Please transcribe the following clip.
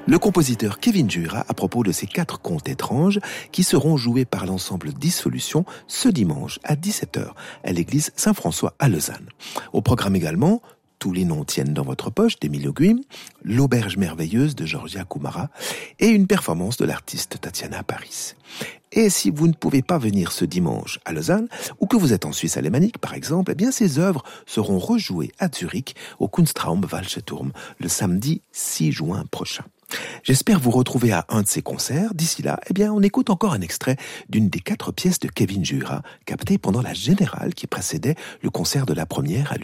Le compositeur Kevin Juira à propos de ces 4 contes étranges qui seront joués par l'ensemble Dissolution ce dimanche à 17h à l'église Saint-François à Lausanne. Au programme également, Tous les noms tiennent dans votre poche d'Emilio Guim, L'auberge merveilleuse de Georgia Kumara et une performance de l'artiste Tatiana Paris. Et si vous ne pouvez pas venir ce dimanche à Lausanne, ou que vous êtes en Suisse alémanique par exemple, eh bien ces œuvres seront rejouées à Zurich au Kunstraum Waldseeturm le samedi 6 juin prochain. J'espère vous retrouver à un de ces concerts. D'ici là, eh bien, on écoute encore un extrait d'une des 4 pièces de Kevin Juira captées pendant la générale qui précédait le concert de la première à